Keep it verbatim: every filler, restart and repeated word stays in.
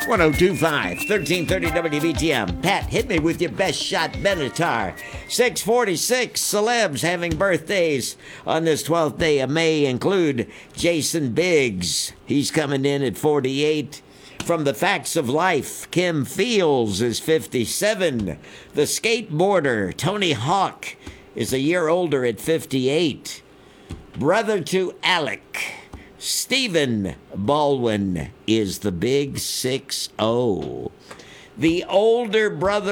ten twenty-five, thirteen thirty W B T M. Pat, hit me with your best shot Benatar. six forty-six celebs having birthdays on this twelfth day of May include Jason Biggs. He's coming in at forty-eight. From the Facts of Life, Kim Fields is fifty-seven. The skateboarder, Tony Hawk, is a year older at fifty-eight. Brother to Alec, Stephen Baldwin is the big six oh. The older brother